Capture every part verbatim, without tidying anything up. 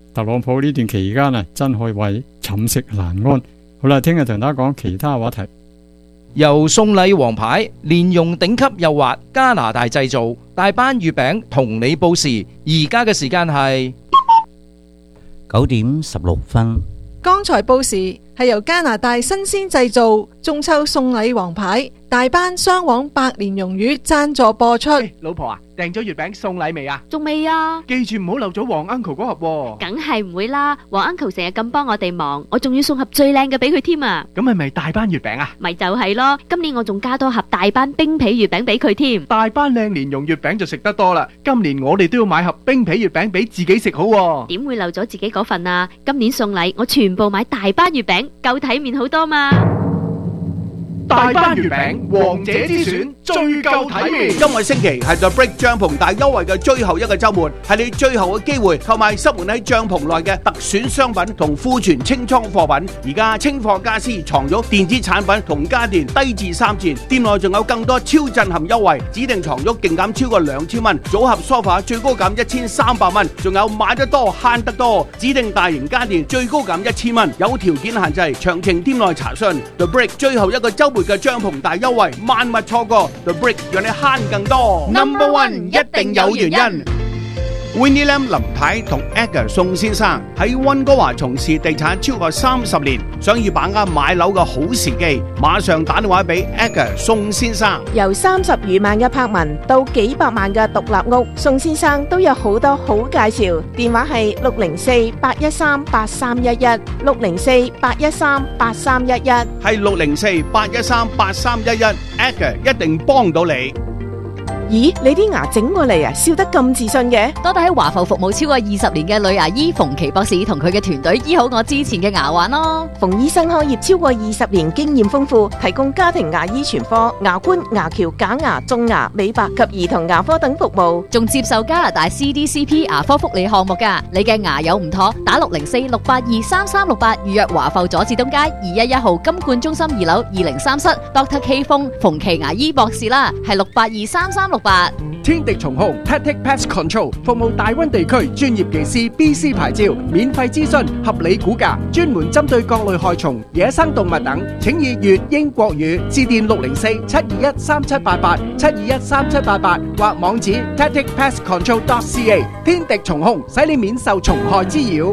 特朗普呢段期間啊，真可謂寢食難安。好啦，聽日同大家講其他話題。 由送禮王牌連用頂級幼滑加拿大製造大班月餅同你報時，而家嘅時間係九點十六分。 剛才報時係由加拿大新鮮製造中秋送禮王牌大班雙黃百年榮譽贊助播出。 老婆啊，訂咗月餅送禮未啊？ 仲未啊？ 記住唔好漏咗黃 uncle 嗰盒喎。 梗係唔會啦，黃 uncle 成日咁幫我哋忙，我仲要送盒最靚嘅俾佢添啊！ 咁係咪大班月餅啊？ 咪就係咯，今年我仲加多盒大班冰皮月餅俾佢添。 大班靚蓮蓉月餅就食得多啦，今年我哋都要買盒冰皮月餅俾自己食好喎。 點會漏咗自己嗰份啊？今年送禮我全部買大班月餅，夠體面好多嘛！ 大班月餅，王者之選，最夠體面。 今個星期係 The Brick 帳篷大優惠嘅最後一個週末，係你最後嘅機會購買塞滿喺帳篷內嘅特選商品同庫存清倉貨品。而家清貨家私、床褥、電子產品同家電低至三折，店內仲有更多超震撼優惠，指定床褥勁減超過兩千蚊，組合梳化最高減一千三百蚊，仲有買得多慳得多，指定大型家電最高減一千蚊，有條件限制，詳情店內查詢。The Brick 最後一個週末嘅帳篷大優惠，萬勿錯過。The Brick 讓你慳更多。 Number one 一定有原因。 Winnie Lam 林太同 Edgar 宋先生喺溫哥華從事地產超過三十年，想要把握買樓嘅好時機，馬上打電話俾 Edgar 宋先生。 由三十餘萬嘅柏文到幾百萬嘅獨立屋，宋先生都有好多好介紹。電話係六零四八一三八三一一，六零四八一三八三一一， 係六零四八一三八三一一 ，Edgar 一定幫到你。 咦，你啲牙整過嚟啊，笑得咁自信嘅？ 多得喺華埠服務超過二十年嘅女牙醫馮琪博士同佢嘅團隊醫好我之前嘅牙患咯。 馮醫生開業超過二十年，經驗豐富，提供家庭牙醫全科、牙冠、牙橋、假牙、種牙、美白及兒童牙科等服務， 仲接受加拿大 C D C P 牙科福利項目㗎。你嘅牙有唔妥，打六零四六八二三三六八預約華埠佐治東街二一一號金冠中心二樓二零三室 Doctor K 風馮琪牙醫博士啦，係六八二三三六八。 天敵蟲控 Tactic Pest Control 服務大溫地區專業技師 B C 牌照，免費諮詢，合理估價，專門針對各類害蟲、野生動物等，請以粵英國語致電六零四七二一三七八八七二一三七八八或網址 tactic pest control dot c a。 天敵蟲控使你免受蟲害滋擾。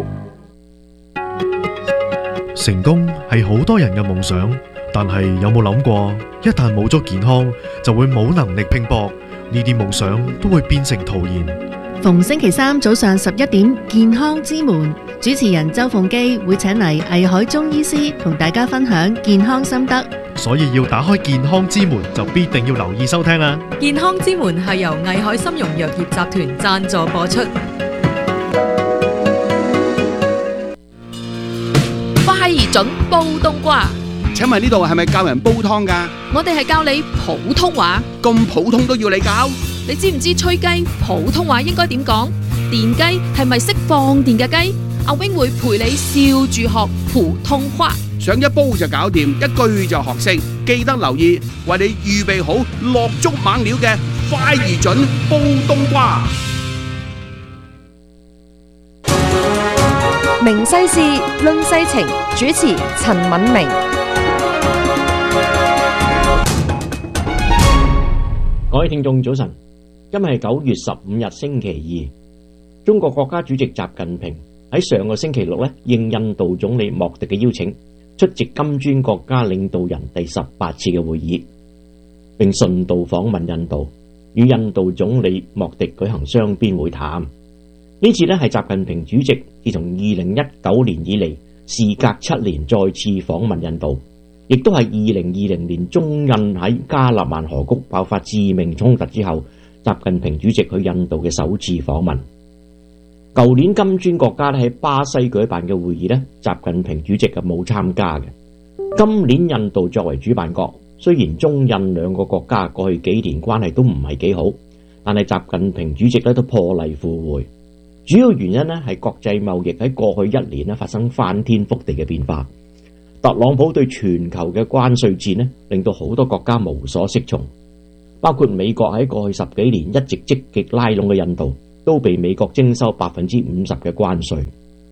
成功係好多人嘅夢想，但係有冇諗過，一旦冇咗健康，就會冇能力拼搏，呢啲夢想都會變成徒然。 逢星期三早上十一點，健康之門主持人周鳳基會請嚟藝海中醫師同大家分享健康心得， 所以要打開健康之門，就必定要留意收聽啦。 健康之門係由藝海參茸藥業集團贊助播出。 快而準煲冬瓜。 請問呢度係咪教人煲湯㗎？ 我哋係教你普通話。 咁普通都要你教？ 你知唔知吹雞普通話應該點講？電雞係咪識放電嘅雞？阿 wing 會陪你笑住學普通話。 想一煲就搞掂，一句就學識。記得留意，為你預備好落足猛料嘅快而準煲冬瓜。 明世事，論世情，主持陳敏明。 各位聽眾早晨，今日係九月十五日星期二。中國國家主席習近平喺上個星期六咧，應印度總理莫迪嘅邀請，出席金磚國家領導人第十八次嘅會議，並順道訪問印度，與印度總理莫迪舉行雙邊會談。呢次咧係習近平主席自從二零一九年以嚟，事隔七年再次訪問印度，亦都係二零二零年中印喺加勒萬河谷爆發致命衝突之後，習近平主席去印度嘅首次訪問。舊年金磚國家咧喺巴西舉辦嘅會議咧，習近平主席係冇參加嘅。今年印度作為主辦國，雖然中印兩個國家過去幾年關係都唔係幾好，但係習近平主席咧都破例赴會。主要原因咧係國際貿易喺過去一年咧發生翻天覆地嘅變化。特朗普對全球嘅關稅戰咧，令到好多國家無所適從，包括美國喺過去十幾年一直積極拉攏嘅印度，都被美國徵收百分之五十嘅關稅。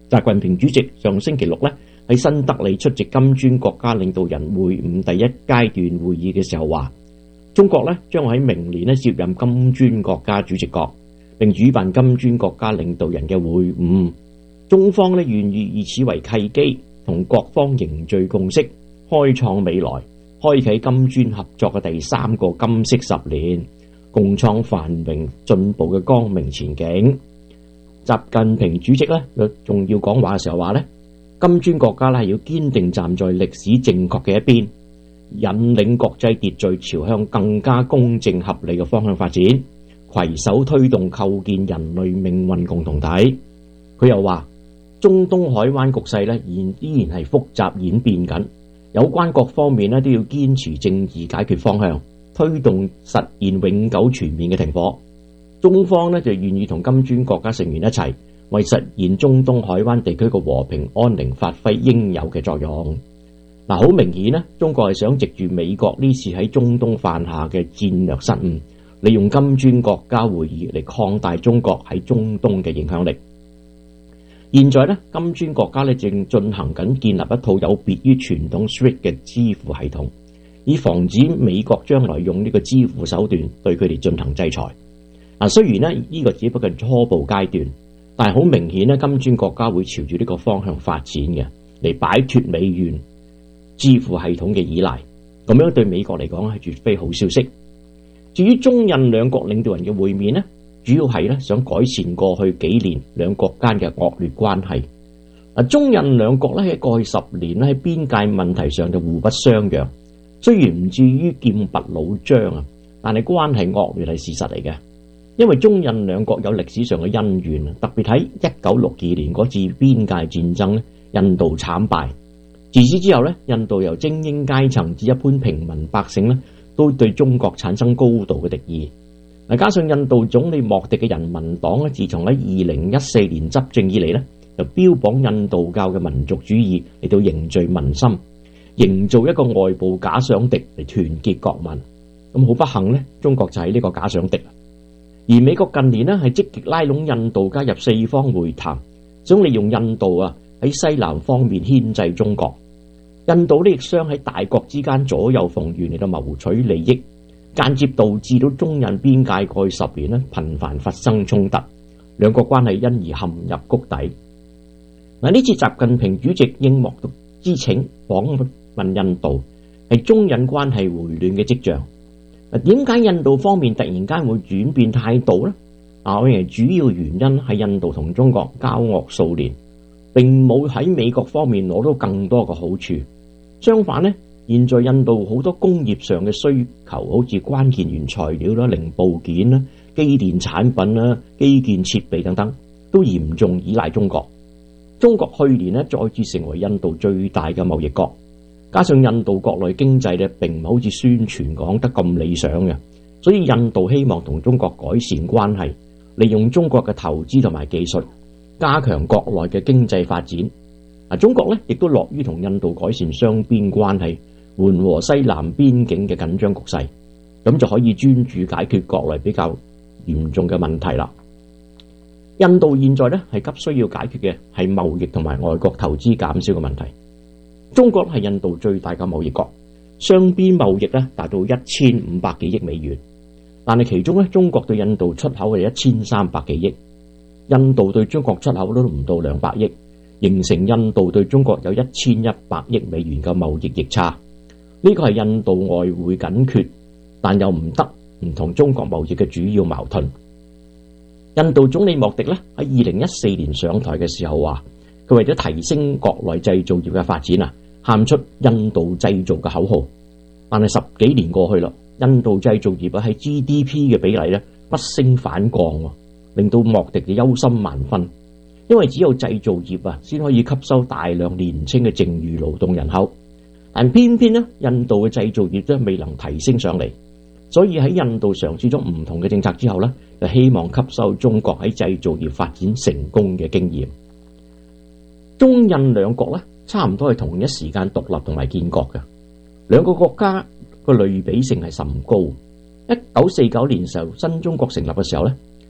習近平主席上星期六咧喺新德里出席金磚國家領導人會晤第一階段會議嘅時候話，中國咧將喺明年咧接任金磚國家主席國，並主辦金磚國家領導人嘅會晤。中方咧願意以此為契機，同各方凝聚共識，開創未來，開啟金磚合作嘅第三個金色十年，共創繁榮進步嘅光明前景。習近平主席咧仲要講話嘅時候話咧，金磚國家咧係要堅定站在歷史正確嘅一邊，引領國際秩序朝向更加公正合理嘅方向發展，攜手推動構建人類命運共同體。佢又話，中東海灣局勢咧現依然係複雜演變緊，有關各方面咧都要堅持正義解決方向，推動實現永久全面嘅停火。中方咧就願意同金磚國家成員一齊，為實現中東海灣地區嘅和平安寧發揮應有嘅作用。嗱，好明顯咧，中國係想藉住美國呢次喺中東犯下嘅戰略失誤，利用金磚國家會議嚟擴大中國喺中東嘅影響力。現在咧，金磚國家咧正進行緊建立一套有別於傳統 SWIFT 嘅支付系統，以防止美國將來用呢個支付手段對佢哋進行制裁。嗱，雖然咧呢個只不過係初步階段，但係好明顯咧，金磚國家會朝住呢個方向發展嘅，嚟擺脫美元支付系統嘅依賴。咁樣對美國嚟講係絕非好消息。至於中印兩國領導人嘅會面呢，主要係咧想改善過去幾年兩國間嘅惡劣關係。嗱，中印兩國咧喺過去十年咧喺邊界問題上就互不相讓，雖然唔至於劍拔弩張啊，但係關係惡劣係事實嚟嘅。因為中印兩國有歷史上嘅恩怨，特別喺一九六二年嗰次邊界戰爭咧，印度慘敗。自此之後咧，印度由精英階層至一般平民百姓咧，都對中國產生高度嘅敵意。嗱，加上印度總理莫迪嘅人民黨咧，自從喺二零一四年執政以嚟咧，就標榜印度教嘅民族主義嚟到凝聚民心，營造一個外部假想敵嚟團結國民。咁好不幸咧，中國就係呢個假想敵。而美國近年咧係積極拉攏印度加入四方會談，想利用印度啊喺西南方面牽制中國。印度呢亦想喺大國之間左右逢源嚟到謀取利益，間接導致到中印邊界過去十年咧頻繁發生衝突，兩國關係因而陷入谷底。嗱，呢次習近平主席應莫迪之請訪問印度，係中印關係回暖嘅跡象。嗱，點解印度方面突然間會轉變態度呢？啊，我認為主要原因係印度同中國交惡數年，並冇喺美國方面攞到更多嘅好處。相反呢，現在印度好多工業上嘅需求，好似關鍵原材料啦、零部件啦、機電產品啦、基建設備等等，都嚴重依賴中國。中國去年呢再次成為印度最大嘅貿易國。加上印度國內經濟咧，並唔好似宣傳講得咁理想嘅，所以印度希望同中國改善關係，利用中國嘅投資同埋技術，加強國內嘅經濟發展。啊，中國咧亦都樂於同印度改善雙邊關係，緩和西南邊境嘅緊張局勢，咁就可以專注解決國內比較嚴重嘅問題啦。印度現在咧係急需要解決嘅係貿易同埋外國投資減少嘅問題。中國係印度最大嘅貿易國，雙邊貿易咧達到一千五百幾億美元，但係其中咧中國對印度出口係一千三百幾億，印度對中國出口都唔到兩百億，形成印度對中國有一千一百億美元嘅貿易逆差。呢個係印度外匯緊缺，但又唔得唔同中國貿易嘅主要矛盾。印度總理莫迪咧喺二零一四年上台嘅時候話，佢為咗提升國內製造業嘅發展啊，喊出印度製造嘅口號。但係十幾年過去啦，印度製造業喺 G D P 嘅比例咧不升反降，令到莫迪嘅憂心萬分。因為只有製造業啊，先可以吸收大量年輕嘅剩餘勞動人口，但偏偏咧印度嘅製造業都未能提升上嚟，所以喺印度嘗試咗唔同嘅政策之後咧，就希望吸收中國喺製造業發展成功嘅經驗。中印兩國咧，差唔多係同一時間獨立同埋建國嘅，兩個國家個類比性係甚高。一九四九年時候新中國成立嘅時候咧，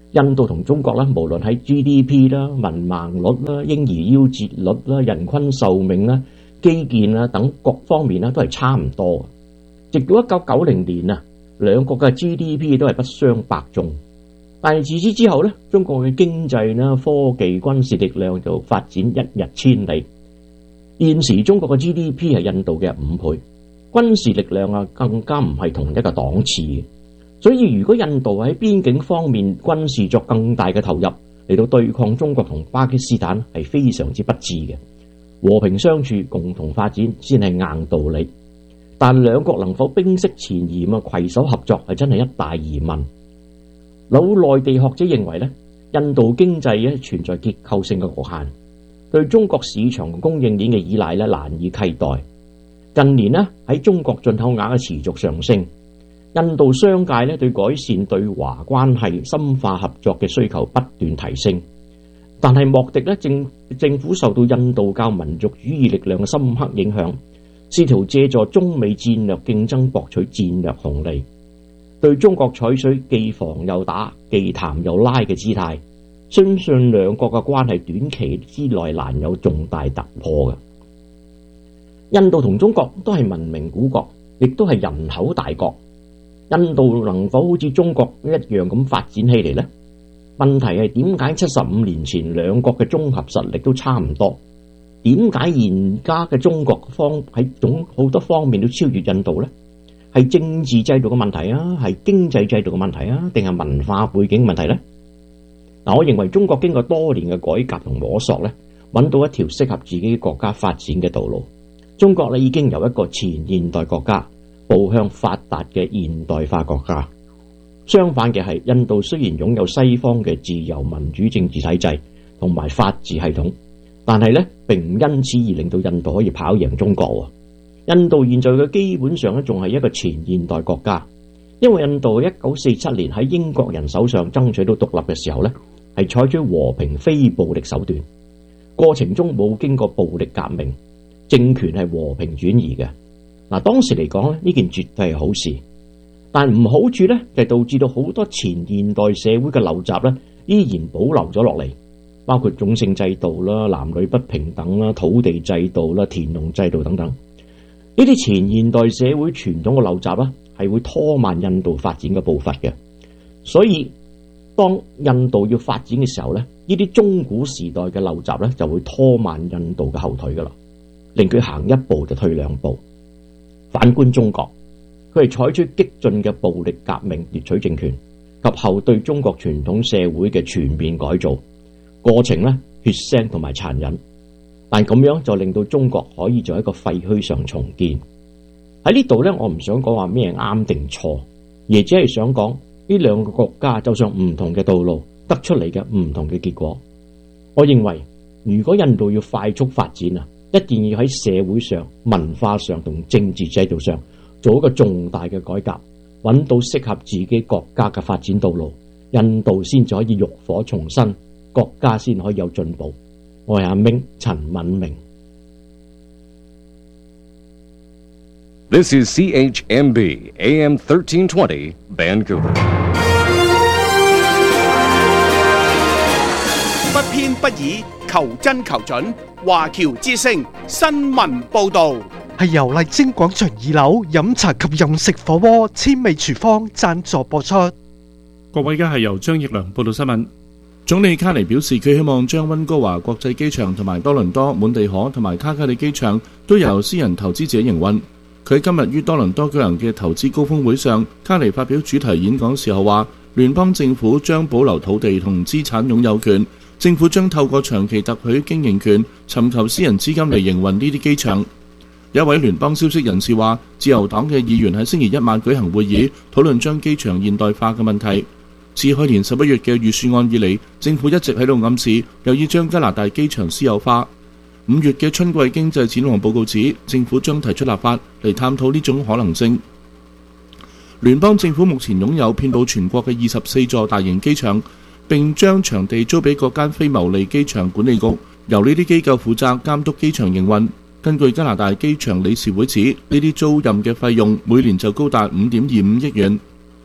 印度同中國咧，無論喺 G D P 啦、文盲率啦、嬰兒夭折率啦、人均壽命啦、基建啦等各方面啦，都係差唔多。直到一九九零年啊，兩國嘅 G D P 都係不相伯仲。但係自此之後咧，中國嘅經濟啦、科技、軍事力量就發展一日千里。現時中國嘅 G D P 係印度嘅五倍，軍事力量啊更加唔係同一個檔次嘅。所以如果印度喺邊境方面軍事作更大嘅投入嚟到對抗中國同巴基斯坦，係非常之不智嘅。和平相處、共同發展先係硬道理。但兩國能否冰釋前嫌啊、攜手合作係真係一大疑問。有內地學者認為咧，印度經濟咧存在結構性嘅局限，對中國市場供應鏈嘅依賴咧難以替代。近年咧喺中國進口額嘅持續上升，印度商界咧對改善對華關係、深化合作嘅需求不斷提升。但係莫迪咧政政府受到印度教民族主義力量嘅深刻影響，試圖借助中美戰略競爭博取戰略紅利，對中國採取既防又打、既談又拉嘅姿態，相信兩國嘅關係短期之內難有重大突破嘅。印度同中國都係文明古國，亦都係人口大國。印度能否好似中國一樣咁發展起嚟呢？問題係點解七十五年前兩國嘅綜合實力都差唔多？點解現家嘅中國方喺總好多方面都超越印度呢？係政治制度嘅問題啊，係經濟制度嘅問題啊，定係文化背景問題呢？嗱，我認為中國經過多年嘅改革同摸索咧，揾到一條適合自己國家發展嘅道路。中國咧已經由一個前現代國家步向發達嘅現代化國家。相反嘅係，印度雖然擁有西方嘅自由民主政治體制同埋法治系統，但係咧並唔因此而令到印度可以跑贏中國。印度現在嘅基本上咧仲係一個前現代國家，因為印度一九四七年喺英國人手上爭取到獨立嘅時候咧，係採取和平非暴力手段，過程中冇經過暴力革命，政權係和平轉移嘅。嗱，當時嚟講咧，呢件絕對係好事，但唔好處咧就係導致到好多前現代社會嘅陋習咧依然保留咗落嚟，包括種姓制度啦、男女不平等啦、土地制度啦、田農制度等等。呢啲前現代社會傳統嘅陋習啦，係會拖慢印度發展嘅步伐嘅。所以當印度要發展嘅時候咧，呢啲中古時代嘅陋習咧就會拖慢印度嘅後腿噶啦，令佢行一步就退兩步。反觀中國，佢係採取激進嘅暴力革命奪取政權，及後對中國傳統社會嘅全面改造，過程咧血腥同埋殘忍。但咁樣就令到中國可以做一個廢墟上重建。喺呢度咧，我唔想講話咩啱定錯，而只係想講呢兩個國家走上唔同嘅道路，得出嚟嘅唔同嘅結果。我認為，如果印度要快速發展啊，一定要喺社會上、文化上同政治制度上做一個重大嘅改革，揾到適合自己國家嘅發展道路，印度先至可以浴火重生，國家先可以有進步。我係阿明陳敏明。 This is C H M B A M thirteen twenty Vancouver。 不偏不倚，求真求準。華僑之聲新聞報導， 係由麗晶廣場二樓飲茶及飲食火鍋千味廚房贊助播出。 各位，而家係由張奕良報道新聞。總理卡尼表示，佢希望將溫哥華國際機場同埋多倫多滿地可同埋卡加里機場都由私人投資者營運。佢今日於多倫多舉行嘅投資高峰會上，卡尼發表主題演講時候話，聯邦政府將保留土地同資產擁有權，政府將透過長期特許經營權尋求私人資金嚟營運呢啲機場。有一位聯邦消息人士話，自由黨嘅議員喺星期一晚舉行會議，討論將機場現代化嘅問題。自去年十一月嘅預算案以嚟，政府一直喺度暗示又要將加拿大機場私有化。五月嘅春季經濟展望報告指，政府將提出立法嚟探討呢種可能性。聯邦政府目前擁有遍佈全國嘅二十四座大型機場，並將場地租俾各間非牟利機場管理局，由呢啲機構負責監督機場營運。根據加拿大機場理事會指，呢啲租賃嘅費用每年就高達五點二五億元。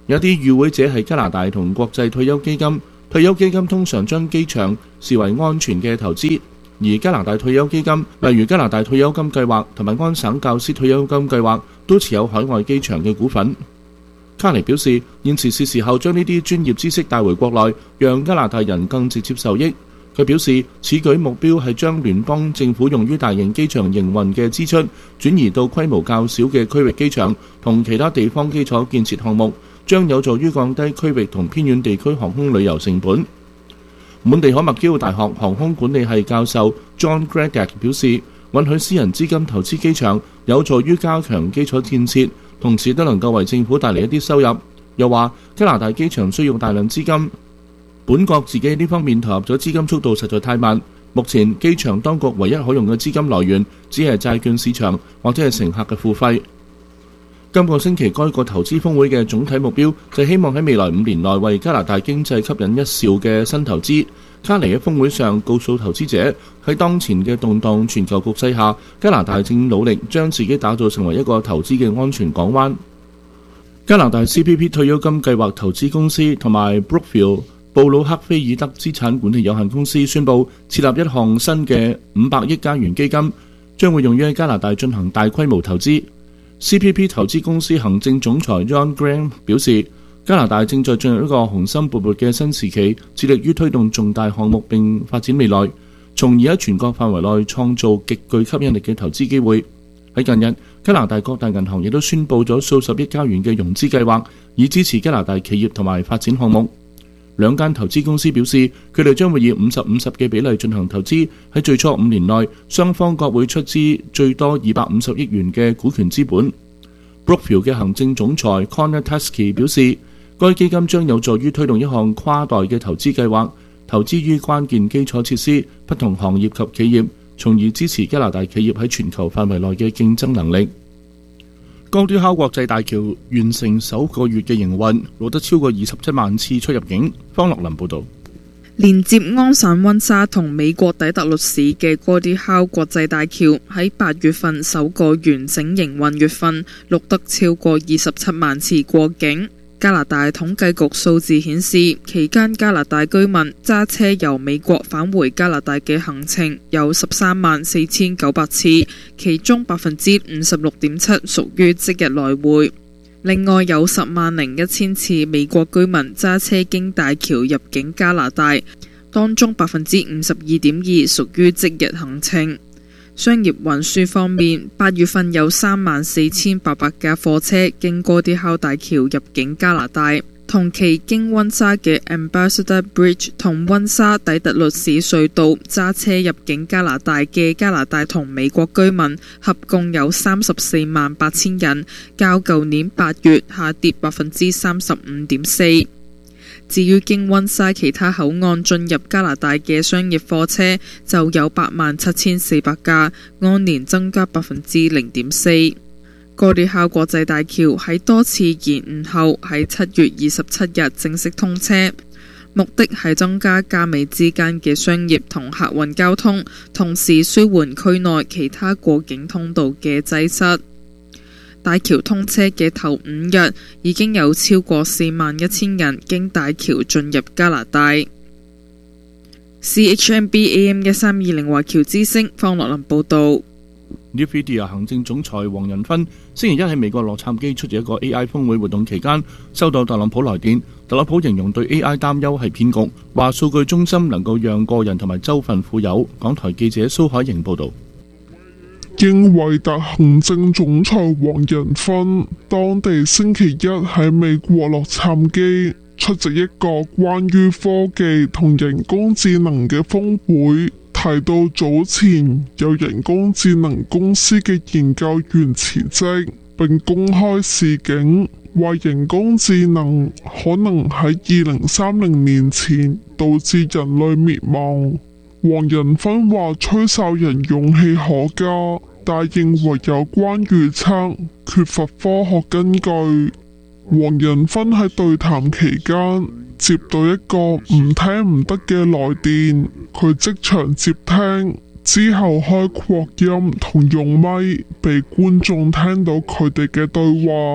有啲與會者係加拿大同國際退休基金，退休基金通常將機場視為安全嘅投資，而加拿大退休基金，例如加拿大退休金計劃同埋安省教師退休金計劃，都持有海外機場嘅股份。卡尼表示，現時是時候將呢啲專業知識帶回國內，讓加拿大人更直接受益。佢表示，此舉目標係將聯邦政府用於大型機場營運嘅支出轉移到規模較小嘅區域機場同其他地方基礎建設項目，將有助於降低區域同偏遠地區航空旅遊成本。滿地可麥基奧大學航空管理系教授 John Gradek 表示，允許私人資金投資機場有助於加強基礎建設，同時都能夠為政府帶嚟一啲收入。又話加拿大機場需要大量資金，本國自己喺呢方面投入咗資金速度實在太慢。目前機場當局唯一可用嘅資金來源只係債券市場或者係乘客嘅付費。今個星期該個投資峰會嘅總體目標就係希望喺未來五年內為加拿大經濟吸引一兆嘅新投資。卡尼喺峰會上告訴投資者，喺當前嘅動盪全球局勢下，加拿大正努力將自己打造成為一個投資嘅安全港灣。加拿大 C P P 退休金計劃投資公司同埋 Brookfield 布魯克菲爾德資產管理有限公司宣布設立一項新嘅五百億加元基金，將會用於喺加拿大進行大規模投資。C P P 投資公司行政總裁 John Graham 表示，加拿大正在進入一個雄心勃勃嘅新時期，致力於推動重大項目並發展未來，從而喺全國範圍內創造極具吸引力嘅投資機會。喺近日，加拿大各大銀行亦都宣布咗數十億加元嘅融資計劃，以支持加拿大企業同埋發展項目。兩間投資公司表示，佢哋將會以五十五十嘅比例進行投資，喺最初五年內，雙方各會出資最多二百五十億元嘅股權資本。Brookfield 嘅行政總裁 Connor Teskey 表示，該基金將有助於推動一項跨代嘅投資計劃，投資於關鍵基礎設施、不同行業及企業，從而支持加拿大企業喺全球範圍內嘅競爭能力。高迪考國際大橋完成首個月嘅營運，錄得超過二十七萬次出入境。方樂林報導。 連接安省溫莎同美國底特律市嘅哥迪考國際大橋喺八月份首個完整營運月份，錄得超過二十七萬次過境。加拿大統計局數字顯示，期間加拿大居民揸車由美國返回加拿大嘅行程有十三萬四千九百次，其中百分之五十六點七屬於即日來回。另外有十萬零一千次美國居民揸車經大橋入境加拿大，當中百分之五十二點二屬於即日行程。商業運輸方面，八月份有三萬四千八百架貨車經哥迪考大橋入境加拿大，同期經溫莎嘅 Ambassador Bridge 同溫莎底特律市隧道揸車入境加拿大嘅加拿大同美國居民合共有三十四萬八千人，較舊年八月下跌百分之三十五點四。至於經溫莎其他口岸進入加拿大嘅商業貨車就有八萬七千四百架，按年增加百分之零點四。哥迪考國際大橋喺多次延誤後喺七月二十七日正式通車，目的係增加加美之間嘅商業同客運交通，同時舒緩區內其他過境通道嘅擠塞。大橋通車嘅頭五日已經有超過四萬一千人經大橋進入加拿大。C H M B A M 一三二零華僑之聲方樂林報導。 NVIDIA 行政總裁黃仁勳星期一喺美國洛杉磯出席一個 A I 峰會活動期間，收到特朗普來電。特朗普形容對 A I 擔憂係騙局，話數據中心能夠讓個人同埋州份富有。港台記者蘇海瑩報導。 英偉達行政總裁黃仁勳當地星期一喺美國洛杉磯出席一個關於科技同人工智能嘅峰會，提到早前有人工智能公司嘅研究員辭職，並公開示警，話人工智能可能喺二零三零年前導致人類滅亡。黃仁勳話吹哨人勇氣可嘉，但認為有關預測缺乏科學根據。黃仁勳喺對談期間接到一個唔聽唔得嘅來電，佢即場接聽，之後開擴音同用咪，被觀眾聽到佢哋嘅對話。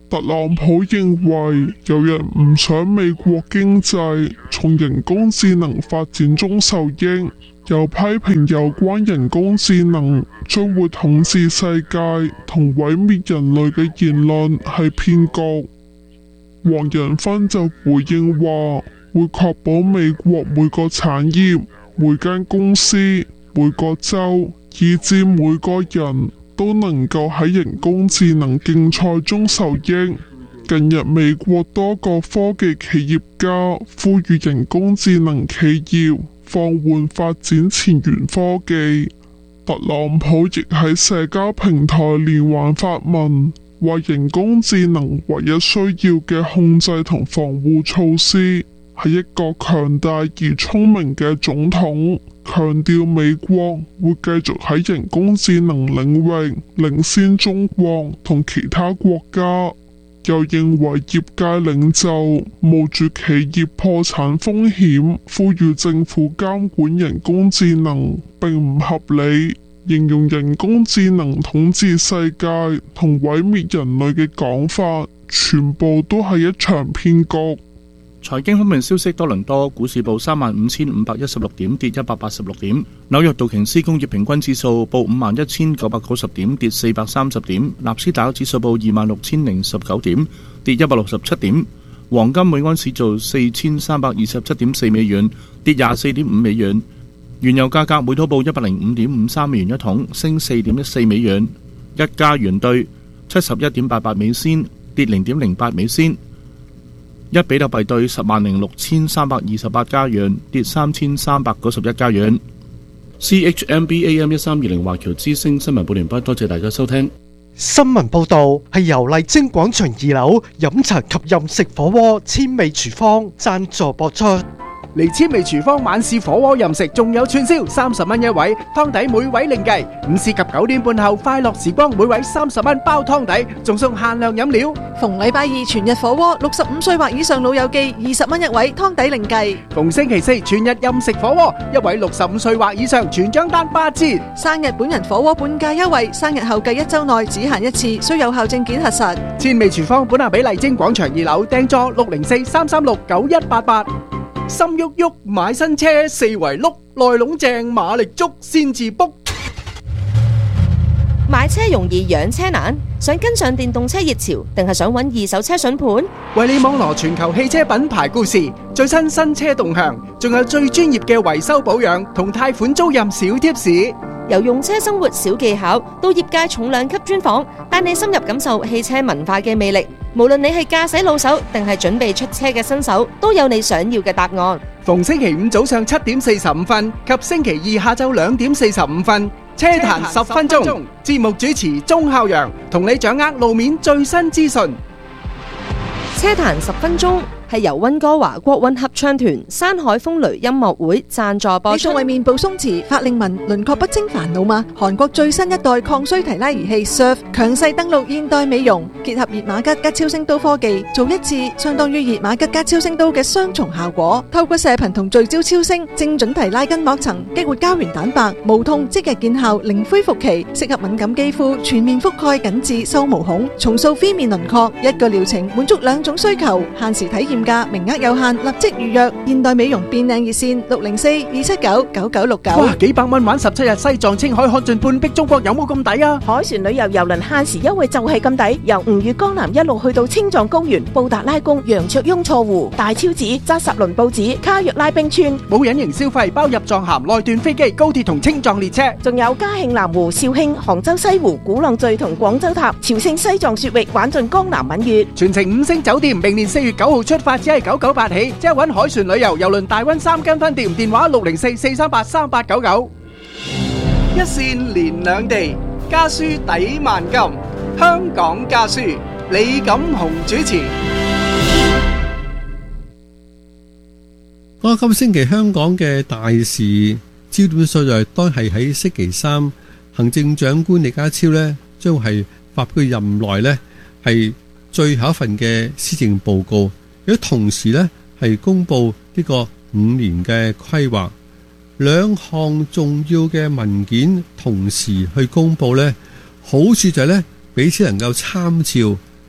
特朗普認為有人唔想美國經濟從人工智能發展中受益，又批評有關人工智能將會統治世界同毀滅人類嘅言論係騙局。黃仁勳就回應話，會確保美國每個產業、每間公司、每個州，以至每個人都能夠喺人工智能競賽中受益。近日美國多個科技企業家呼籲人工智能企業放緩發展前沿科技。特朗普亦喺社交平台連環發文，話人工智能唯一需要嘅控制同防護措施係一個強大而聰明嘅總統，強調美國會繼續喺人工智能領域領先中國同其他國家，又認為業界領袖冒住企業破產風險，呼籲政府監管人工智能並唔合理，形容人工智能統治世界同毀滅人類嘅講法，全部都係一場騙局。 財經方面消息，多倫多股市報三萬五千五百一十六點，跌一百八十六點；紐約道瓊斯工業平均指數報五萬一千九百九十點，跌四百三十點；納斯達克指數報二萬六千零十九點，跌一百六十七點；黃金每安士做四千三百二十七點四美元，跌廿四點五美元；原油價格每桶報一百零五點五三美元一桶，升四點一四美元；一加元兌七十一點八八美仙，跌零點零八美仙。一比特幣兌十萬零六千三百二十八加元，跌三千三百九十一加元。C H M B A M 一三二零華僑之聲新聞報完畢，多謝大家收聽。 新聞報道係由麗晶廣場二樓飲茶及任食火鍋千味廚房贊助播出。 嚟千味廚房晚市火鍋任食，仲有串燒三十蚊一位，湯底每位另計。午市及九點半後快樂時光，每位三十蚊包湯底，仲送限量飲料。 逢禮拜二全日火鍋，六十五歲或以上老友記二十蚊一位，湯底另計。 逢星期四全日任食火鍋，一位六十五歲或以上全張單八折。 生日本人火鍋半價優惠，生日後計一周內只限一次，需有效證件核實。 千味廚房本下比麗晶廣場二樓訂座六零四三三六九一八八。心喐喐買新車，四圍碌，內籠正馬力足先至 book。 買車容易養車難，想跟上電動車熱潮，定係想揾二手車筍盤？ 為你網羅全球汽車品牌故事、最新新車動向，仲有最專業嘅維修保養同貸款租賃小貼士。 由用車生活小技巧到業界重量級專訪，帶你深入感受汽車文化嘅魅力。無論你係駕駛老手定係準備出車嘅新手，都有你想要嘅答案。 逢星期五早上七點四十五分及星期二下晝兩點四十五分，車壇十分鐘，節目主持鐘孝陽同你掌握路面最新資訊。 車壇十分鐘係由溫哥華國韻合唱團山海風雷音樂會贊助播出。 你仲為面部鬆弛、法令紋、輪廓不清煩惱嗎？韓國最新一代抗衰提拉儀器 S U R F 強勢登陸現代美容，結合熱瑪吉加超聲刀科技，做一次相當於熱瑪吉加超聲刀嘅雙重效果。透過射頻同聚焦超聲，精準提拉筋膜層，激活膠原蛋白，無痛即日見效，零恢復期，適合敏感肌膚，全面覆蓋緊致收毛孔，重塑 V 面輪廓。一個療程滿足兩種需求，限時體驗價，名額有限，立即預約。現代美容變靚熱線六零四二七九九九六九。 哇，幾百蚊玩十七日西藏青海看盡半壁中國，有冇咁抵啊？ 海船旅遊郵輪限時優惠就係咁抵，由吳越江南一路去到青藏高原、布達拉宮、羊卓雍錯湖、大昭寺、扎什倫布寺、卡約拉冰川， 冇隱形消費，包入藏函、內段飛機、高鐵同青藏列車， 仲有嘉慶南湖、肇慶、杭州西湖、鼓浪嶼同廣州塔、朝聖西藏雪域，玩盡江南閩粵， 全程五星酒店，明年四月九號出發，只係九九八起，即係搵海船旅遊郵輪大溫三間分店，電話六零四四三八三八九九。一線連兩地，家書抵萬金。香港家書，李錦雄主持。 我今星期香港嘅大事焦點所在，當係喺星期三，行政長官李家超呢將係發表任內呢係最後一份嘅施政報告，亦都同時呢係公布呢個五年嘅規劃，兩項重要嘅文件同時去公布呢，好處就係呢彼此能夠參照，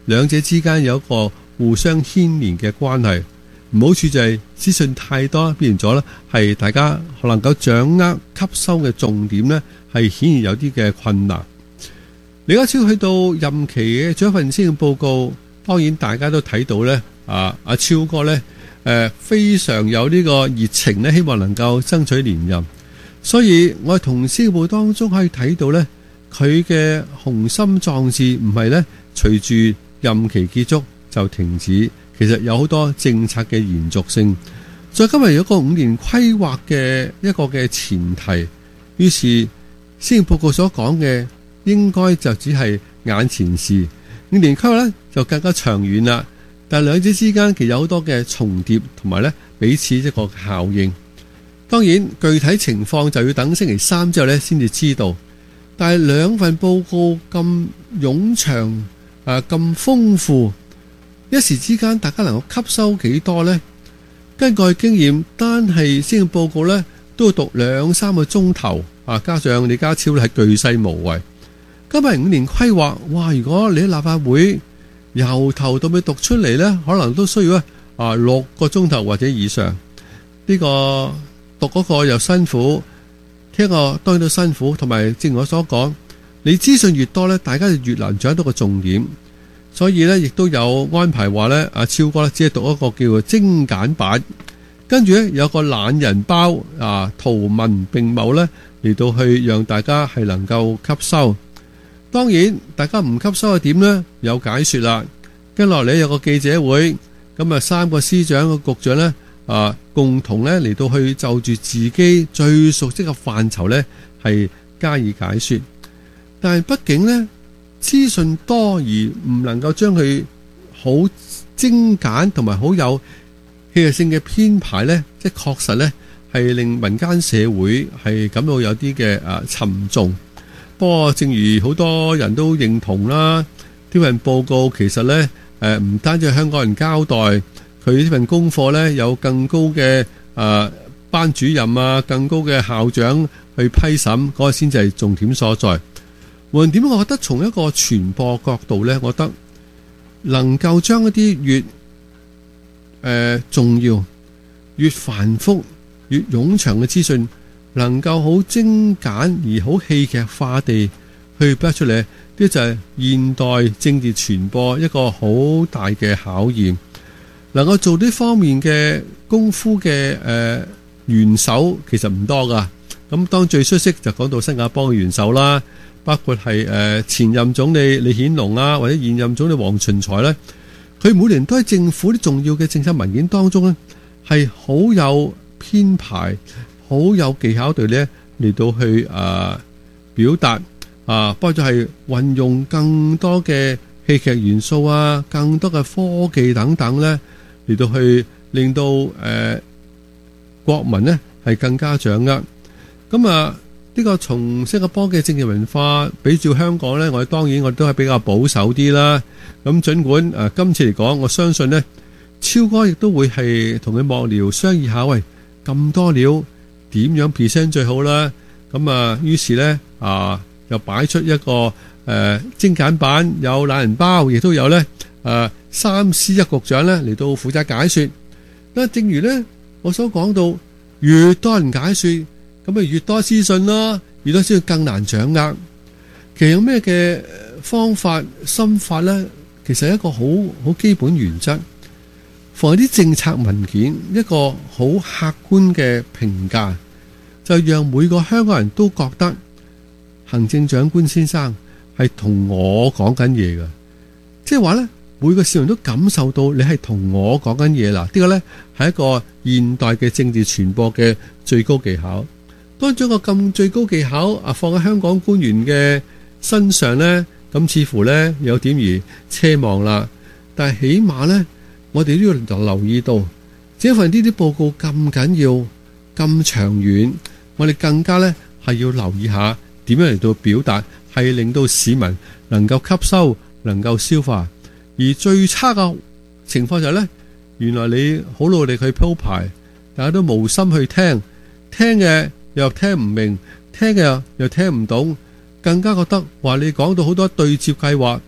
兩者之間有一個互相牽連嘅關係。唔好處就係資訊太多，變咗咧係大家能夠掌握吸收嘅重點咧，係顯然有啲嘅困難。李家超去到任期嘅最後一份施政報告，當然大家都睇到咧，啊阿超哥咧，誒、呃、非常有呢個熱情咧，希望能夠爭取連任。所以我哋從施政報告當中可以睇到咧，佢嘅雄心壯志唔係咧隨住任期結束就停止。其實有好多政策嘅延續性，再今日有一個五年規劃嘅一個嘅前提，於是施政報告所講嘅應該就只係眼前事，五年規劃咧就更加長遠啦。但係兩者之間其實有好多嘅重疊同埋咧彼此一個效應。當然具體情況就要等星期三之後咧先至知道。但係兩份報告咁冗長啊，咁豐富。一時之間大家能夠吸收幾多呢？根據經驗，單係施政報告呢都要讀兩三個鐘頭啊！加上李家超係巨細無遺。今日五年規劃，哇！如果你喺立法會由頭到尾讀出嚟呢，可能都需要啊六個鐘頭或者以上。呢、這個讀嗰個又辛苦，聽個當然都辛苦。同埋正如我所講，你資訊越多呢，大家就越難掌握到個重點。所以咧，亦都有安排話咧，阿超哥咧只係讀一個叫做精簡版，跟住咧有個懶人包啊，圖文並茂咧嚟到去讓大家係能夠吸收。當然，大家唔吸收係點咧？有解說啦。跟落嚟有個記者會，咁啊三個司長個局長咧啊，共同咧嚟到去就住自己最熟悉嘅範疇咧係加以解說。但係畢竟咧，資訊多而唔能夠將佢好精簡同埋好有戲劇性嘅編排呢，即係確實呢係令民間社會係感到有啲嘅啊沉重。不過正如好多人都認同啦，呢份報告其實呢誒唔單止係香港人交代，佢呢份功課呢有更高嘅啊班主任啊，更高嘅校長去批審，嗰個先至係重點所在。無論點，我覺得從一個傳播角度呢，我覺得能夠將一啲越誒、呃、重要、越繁複、越冗長嘅資訊，能夠好精簡而好戲劇化地去表出嚟，呢就係現代政治傳播一個好大嘅考驗。能夠做呢方面嘅功夫嘅誒、呃、元首其實唔多噶。咁當最出色就講到新加坡嘅元首啦。包括係誒前任總理李顯龍啊，或者現任總理黃循財咧，佢每年都喺政府啲重要嘅政策文件當中咧，係好有編排、好有技巧對咧嚟到去誒、呃、表達啊，包括係運用更多嘅戲劇元素啊，更多嘅科技等等咧嚟到去令到誒、呃、國民咧係更加掌握。咁啊〜呢個從新加坡嘅政治文化比照香港呢，我哋當然我哋都係比較保守啲啦。咁儘管誒今次嚟講，我相信呢超哥亦都會係同佢幕僚商議下，喂咁多料點樣 present 最好啦。咁啊，於是呢啊又擺出一個誒精簡版，有懶人包，亦都有呢誒三司一局長呢嚟到負責解說。但正如呢我所講到，越多人解說，咁咪越多資訊咯，越多資訊更難掌握。其實有咩嘅方法心法呢？其實係一個好好基本原則，放喺啲政策文件一個好客觀嘅評價，就讓每個香港人都覺得行政長官先生係同我講緊嘢㗎。即係話呢，每個市民都感受到你係同我講緊嘢啦。呢個呢係一個現代嘅政治傳播嘅最高技巧。當將個咁最高技巧啊放喺香港官員嘅身上呢，咁似乎呢有點而奢望啦。但係起碼呢，我哋都要留意到，這份呢啲報告咁緊要、咁長遠，我哋更加呢係要留意下點樣嚟到表達，係令到市民能夠吸收、能夠消化。而最差嘅情況就係呢，原來你好努力去鋪排，大家都無心去聽，聽嘅又聽唔明，聽嘅又聽唔懂，更加覺得話你講到好多對接計劃，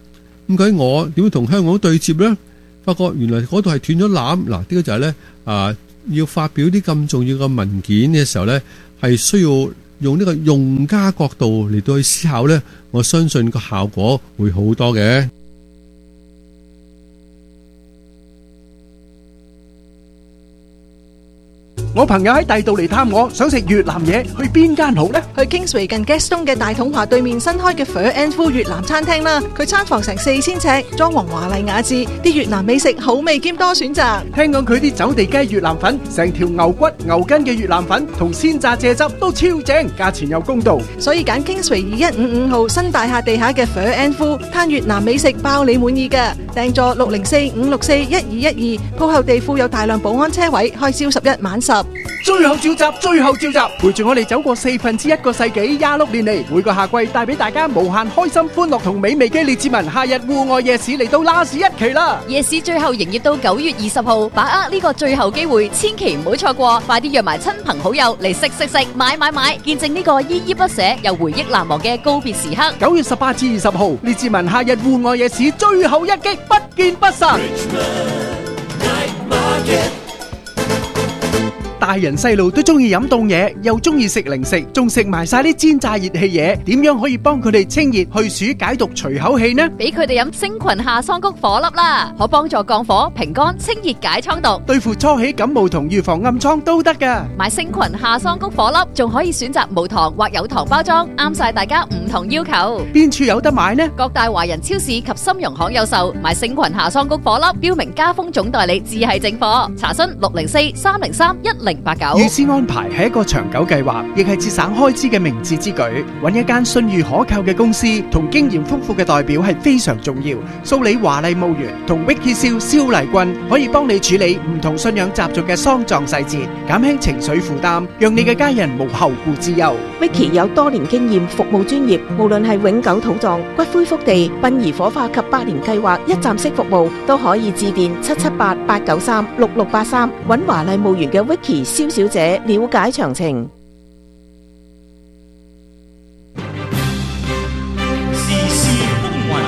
咁究竟我點樣同香港對接呢？發覺原來嗰度係斷咗纜。嗱，呢個就係呢，啊，要發表啲咁重要嘅文件嘅時候呢，係需要用呢個用家角度嚟到去思考呢，我相信個效果會好多嘅。 我朋友喺第度嚟探我，想食越南嘢，去邊間好呢？ 去 Kingsway 近 Gaston 嘅大統華對面新開嘅 Pho and Phu 越南餐廳啦。佢餐房成四千尺，裝潢華麗雅致，啲越南美食好味兼多選擇。 聽講佢啲走地雞越南粉，成條牛骨牛筋嘅越南粉同鮮榨蔗汁都超正，價錢又公道， 所以揀 Kingsway 二一五五號新大廈地下嘅 Pho and Phu，嘆越南美食包你滿意㗎。訂座六零四五六四一二一二，鋪後地庫有大量保安車位，開朝十一晚十。 最後召集，最後召集，陪住我哋走過四分之一個世紀，廿六年嚟，每個夏季帶俾大家無限開心、歡樂同美味嘅列治文夏日戶外夜市嚟到拉市一期啦！ 夜市最後營業到九月二十號，把握呢個最後機會，千祈唔好錯過，快啲約埋親朋好友嚟食食食、買買買，見證呢個依依不捨又回憶難忘嘅告別時刻。 九月十八至二十號，列治文夏日戶外夜市最後一擊，不見不散。大人細路都中意飲凍嘢，又中意食零食，仲食埋晒啲煎炸熱氣嘢，點樣可以幫佢哋清熱去暑解毒除口氣呢？ 俾佢哋飲星群夏桑菊火粒啦，可幫助降火、平肝、清熱解瘡毒， 對付初起感冒同預防暗瘡都得噶。 買星群夏桑菊火粒，仲可以選擇無糖或有糖包裝，啱晒大家唔同要求。 邊處有得買呢？ 各大華人超市及深融行有售。買星群夏桑菊火粒，標明加豐總代理，只係正貨。查詢六零四三零三一零八九。 預先安排係一個長久計劃，亦係節省開支嘅明智之舉。揾一間信譽可靠嘅公司同經驗豐富嘅代表係非常重要。蘇里華麗墓園同 Vicky 蕭蕭麗君可以幫你處理唔同信仰習俗嘅喪葬細節，減輕情緒負擔，讓你嘅家人無後顧之憂。 Vicky 有多年經驗，服務專業，無論係永久土葬、骨灰福地、殯儀火化及百年計劃一站式服務，都可以致電七七八八九三六六八三，揾華麗墓園嘅 Vicky 蕭小姐了解詳情。 時事風雲，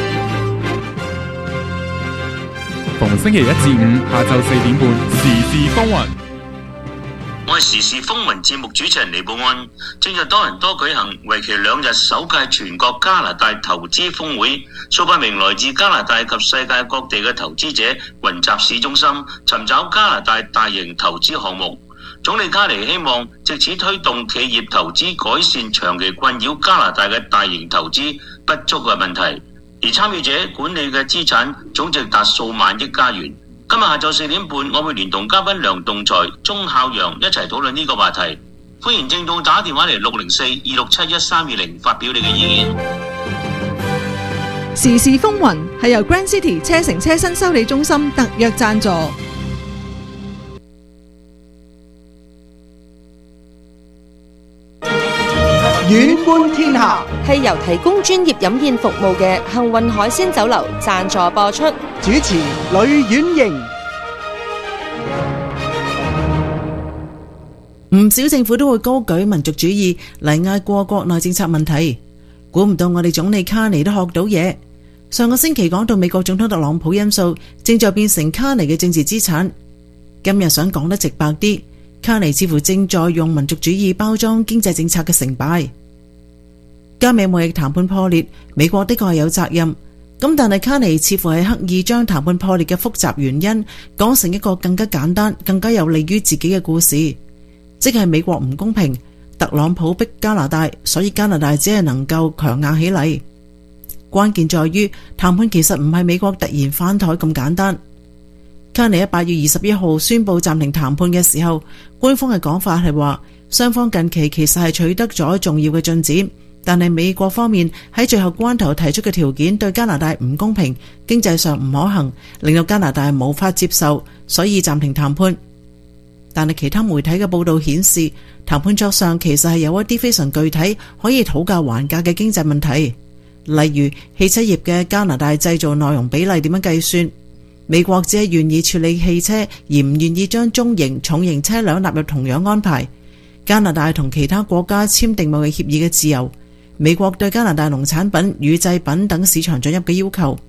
逢星期一至五下晝四點半，時事風雲。 我係時事風雲節目主持人李寶安。正日多倫多舉行為期兩日首屆全國加拿大投資峰會，數百名來自加拿大及世界各地嘅投資者雲集市中心，尋找加拿大大型投資項目。總理卡尼希望藉此推動企業投資，改善長期困擾加拿大嘅大型投資不足嘅問題，而參與者管理嘅資產總值達數萬億加元。今日下晝四點半，我會連同嘉賓梁棟才、鐘孝陽一齊討論呢個話題。歡迎聽眾打電話嚟六零四二六七一三二零發表你嘅意見。 時事風雲係由 Grand City 車城車身修理中心特約贊助。 遠觀天下係由提供專業飲宴服務嘅幸運海鮮酒樓贊助播出。 主持呂婉瑩。 唔少政府都會高舉民族主義嚟嗌過國內政策問題，估唔到我哋總理卡尼都學到嘢。上個星期講到美國總統特朗普因素正在變成卡尼嘅政治資產，今日想講得直白啲，卡尼似乎正在用民族主義包裝經濟政策嘅成敗。加美貿易談判破裂，美國的確係有責任，咁但係卡尼似乎係刻意將談判破裂嘅複雜原因講成一個更加簡單、更加有利於自己嘅故事，即係美國唔公平，特朗普逼加拿大，所以加拿大只係能夠強硬起嚟。關鍵在於談判其實唔係美國突然翻台咁簡單。卡尼喺八月二十一號宣布暫停談判嘅時候，官方嘅講法係話雙方近期其實係取得咗重要嘅進展，但係美國方面喺最後關頭提出嘅條件對加拿大唔公平，經濟上唔可行，令到加拿大無法接受，所以暫停談判。但係其他媒體嘅報道顯示，談判桌上其實係有一啲非常具體可以討價還價嘅經濟問題，例如汽車業嘅加拿大製造內容比例點樣計算。美國只係願意處理汽車，而唔願意將中型、重型車輛納入同樣安排。加拿大同其他國家簽訂貿易協議嘅自由，美國對加拿大農產品、乳製品等市場准入嘅要求，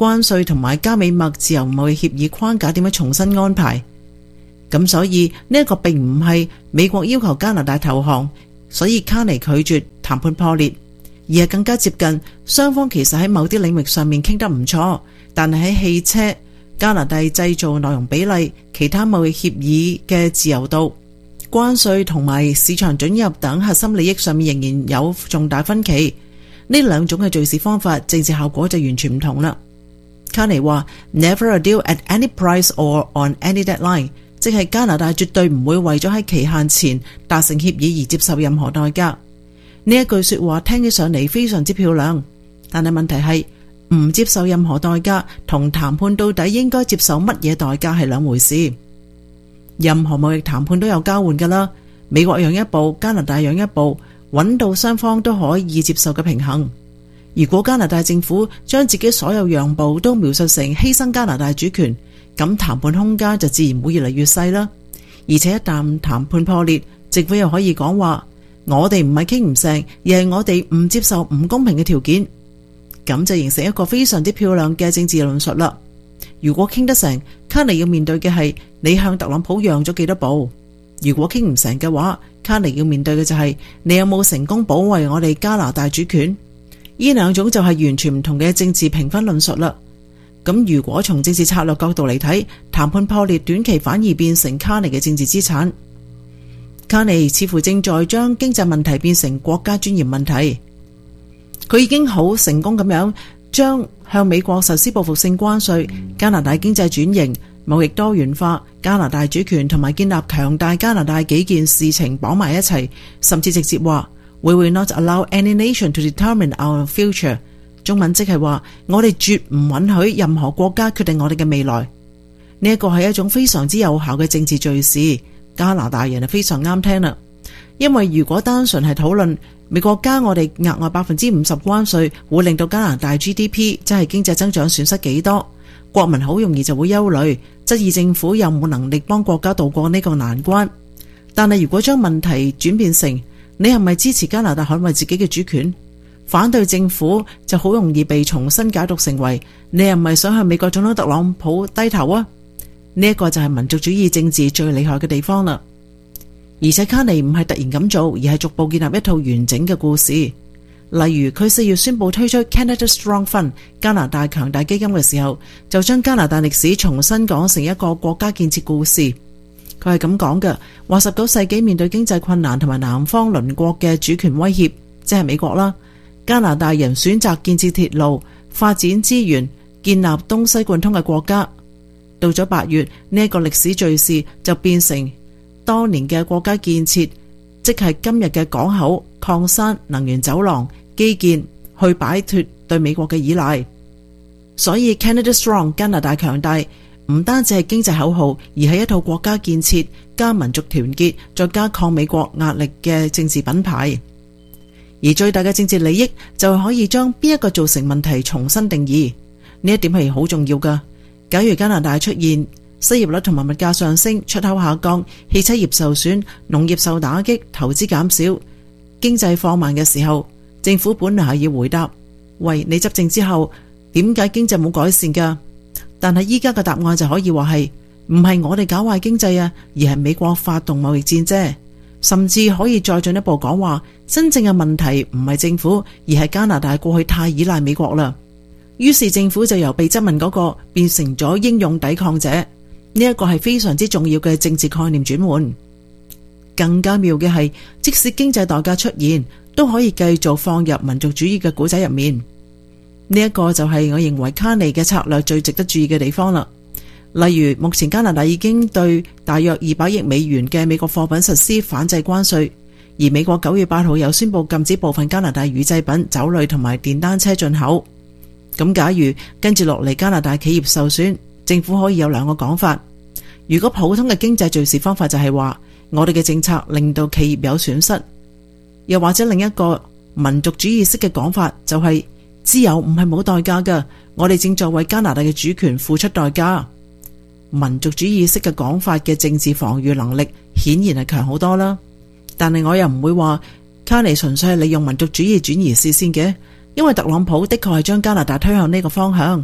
關稅同埋加美墨自由貿易協議框架點樣重新安排。咁所以呢一個並唔係美國要求加拿大投降，所以卡尼拒絕談判破裂，而係更加接近雙方其實喺某啲領域上面傾得唔錯，但係喺汽車、加拿大製造內容比例、其他貿易協議嘅自由度、關稅同埋市場准入等核心利益上面仍然有重大分歧。呢兩種嘅敘事方法，政治效果就完全唔同啦。卡尼話 Never a deal at any price or on any deadline， 即係加拿大絕對唔會為咗喺期限前達成協議而接受任何代價。呢一句說話聽起上嚟非常之漂亮，但係問題係唔接受任何代價同談判到底應該接受乜嘢代價係兩回事。任何貿易談判都有交換㗎啦，美國讓一步，加拿大讓一步，揾到雙方都可以接受嘅平衡。如果加拿大政府將自己所有讓步都描述成犧牲加拿大主權，咁談判空間就自然會越嚟越細啦。而且一旦談判破裂，政府又可以講話我哋唔係傾唔成，而係我哋唔接受唔公平嘅條件，咁就形成一個非常之漂亮嘅政治論述啦。如果傾得成，卡尼要面對嘅係你向特朗普讓咗幾多步；如果傾唔成嘅話，卡尼要面對嘅就係你有冇成功保衛我哋加拿大主權。呢兩種就係完全唔同嘅政治評分論述啦。咁如果從政治策略角度嚟睇，談判破裂短期反而變成卡尼嘅政治資產。卡尼似乎正在將經濟問題變成國家尊嚴問題。佢已經好成功咁樣將向美國實施報復性關稅、加拿大經濟轉型、貿易多元化、加拿大主權同埋建立強大加拿大幾件事情綁埋一齊，甚至直接話 We will not allow any nation to determine our future。 中文即係話我哋絕唔允許任何國家決定我哋嘅未來。呢一個係一種非常之有效嘅政治敘事，加拿大人係非常啱聽啦。因為如果單純係討論美國加我哋額外百分之五十關稅會令到加拿大 G D P 即係經濟增長損失幾多，國民好容易就會憂慮，質疑政府有冇能力幫國家渡過呢個難關。但係如果將問題轉變成你係咪支持加拿大捍衛自己嘅主權，反對政府就好容易被重新解讀成為你係咪想向美國總統特朗普低頭啊？呢一個就係民族主義政治最厲害嘅地方啦。而且卡尼唔係突然咁做，而係逐步建立一套完整嘅故事。例如佢四月宣布推出 Canada Strong Fund 加拿大強大基金嘅時候，就將加拿大歷史重新講成一個國家建設故事。佢係咁講嘅，話十九世紀面對經濟困難同埋南方鄰國嘅主權威脅，即係美國啦，加拿大人選擇建設鐵路、發展資源、建立東西貫通嘅國家。到咗八月，呢、這、一個歷史敘事就變成當年嘅國家建設，即係今日嘅港口、礦山、能源走廊、基建，去擺脫對美國嘅依賴。所以 Canada Strong 加拿大強大唔單止係經濟口號，而係一套國家建設加民族團結再加抗美國壓力嘅政治品牌。而最大嘅政治利益就係可以將邊一個造成問題重新定義，呢一點係好重要㗎。假如加拿大出現失業率同埋物價上升、出口下降、汽車業受損、農業受打擊、投資減少、經濟放慢嘅時候，政府本來係要回答：喂，你執政之後點解經濟冇改善㗎？但係依家嘅答案就可以話係唔係我哋搞壞經濟啊，而係美國發動貿易戰啫。甚至可以再進一步講話，真正嘅問題唔係政府，而係加拿大過去太依賴美國啦。於是政府就由被質問嗰個變成咗英勇抵抗者，呢一個係非常之重要嘅政治概念轉換。更加妙嘅係，即使經濟代價出現，都可以繼續放入民族主義嘅故仔入面。呢一個就係我認為卡尼嘅策略最值得注意嘅地方啦。例如，目前加拿大已經對大約二百億美元嘅美國貨品實施反制關稅，而美國九月八號又宣布禁止部分加拿大乳製品、酒類同埋電單車進口。咁假如跟住落嚟加拿大企業受損，政府可以有兩個講法。如果普通嘅經濟敘事方法就係話我哋嘅政策令到企業有損失，又或者另一個民族主義式嘅講法就係自由唔係冇代價㗎，我哋正在為加拿大嘅主權付出代價。民族主義式嘅講法嘅政治防禦能力顯然係強好多啦，但係我又唔會話卡尼純粹係利用民族主義轉移視線嘅，因為特朗普的確係將加拿大推向呢個方向，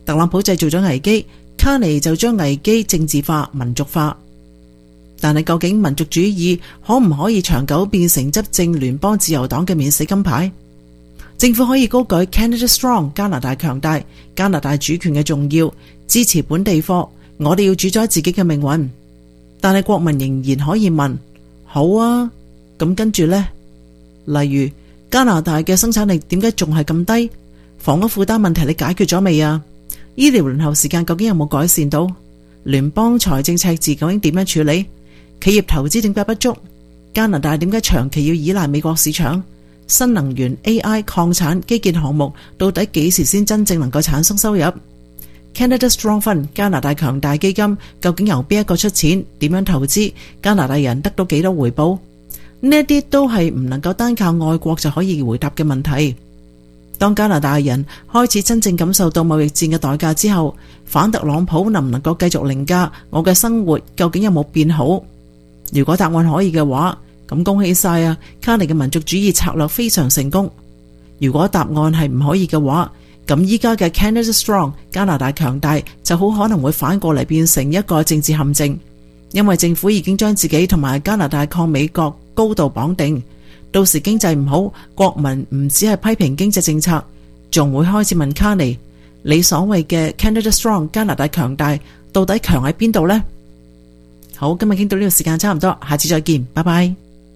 特朗普製造咗危機，卡尼就將危機政治化、民族化。但係究竟民族主義可唔可以長久變成執政聯邦自由黨嘅免死金牌？政府可以高舉 Canada Strong 加拿大強大、加拿大主權嘅重要，支持本地貨，我哋要主宰自己嘅命運。但係國民仍然可以問：好啊，咁跟住呢？例如加拿大嘅生產力點解仲係咁低？房屋負擔問題你解決咗未啊？醫療輪候時間究竟有冇改善到？聯邦財政赤字究竟點樣處理？企業投資點解不足？加拿大點解長期要依賴美國市場？新能源、A I、礦產、基建項目到底幾時先真正能夠產生收入？ Canada Strong Fund 加拿大強大基金究竟由邊一個出錢？點樣投資？加拿大人得到幾多回報？呢一啲都係唔能夠單靠愛國就可以回答嘅問題。當加拿大人開始真正感受到貿易戰嘅代價之後，反特朗普能唔能夠繼續凌駕我嘅生活？究竟有冇變好？如果答案可以嘅話，咁恭喜晒啊！卡尼嘅民族主義策略非常成功。如果答案係唔可以嘅話，咁依家嘅 Canada Strong 加拿大強大就好可能會反過嚟變成一個政治陷阱，因為政府已經將自己同埋加拿大抗美國高度綁定。到時經濟唔好，國民唔只係批評經濟政策，仲會開始問卡尼：你所謂嘅 Canada Strong 加拿大強大到底強喺邊度呢？好，今日傾到呢個時間差唔多，下次再見，拜拜。